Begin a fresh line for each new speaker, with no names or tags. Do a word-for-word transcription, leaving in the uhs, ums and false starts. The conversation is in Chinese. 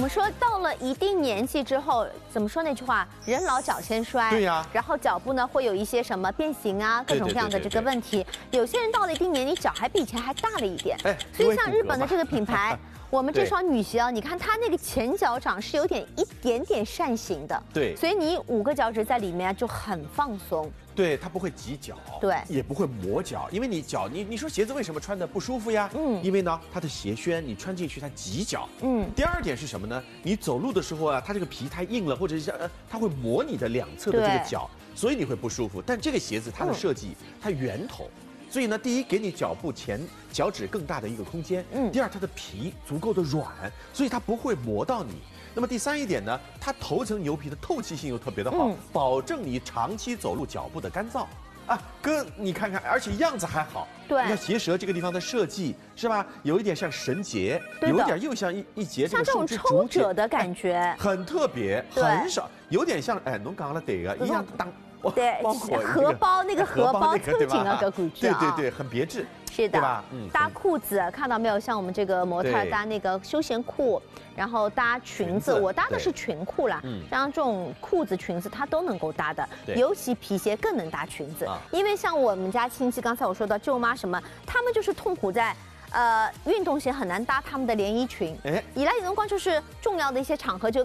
们说到了一定年纪之后，怎么说那句话？人老脚先衰。
对呀。
然后脚部呢会有一些什么变形啊，各种各样的这个问题。有些人到了一定年纪，脚还比以前还大了一点。
哎，
所以像日本的这个品牌。我们这双女鞋啊，你看它那个前脚掌是有点一点点扇形的，
对，
所以你五个脚趾在里面就很放松，
对，它不会挤脚，
对，
也不会磨脚，因为你脚，你你说鞋子为什么穿的不舒服呀？嗯，因为呢，它的鞋楦你穿进去它挤脚，嗯。第二点是什么呢？你走路的时候啊，它这个皮太硬了，或者是呃，它会磨你的两侧的这个脚，所以你会不舒服。但这个鞋子它的设计，嗯、它圆头。所以呢，第一，给你脚部前脚趾更大的一个空间；嗯，第二，它的皮足够的软，所以它不会磨到你。那么第三一点呢，它头层牛皮的透气性又特别的好，嗯、保证你长期走路脚部的干燥。啊，哥，你看看，而且样子还好。
对，
你看鞋舌这个地方的设计是吧？有一点像绳结，有一点又像一一节这个树枝
竹节的感觉，
哎、很特别，很少，有点像哎，侬讲了对个，一样当。
对，荷包那个荷包蹭紧了个感觉，
对对对，很别致，
是的，嗯，搭裤子看到没有？像我们这个模特搭那个休闲裤，然后搭裙子，我搭的是裙裤啦，像这种裤子、裙子它都能够搭的，尤其皮鞋更能搭裙子，因为像我们家亲戚，刚才我说的舅妈什么，他们就是痛苦在。呃，运动鞋很难搭他们的连衣裙。哎，以来有辰光就是重要的一些场合，就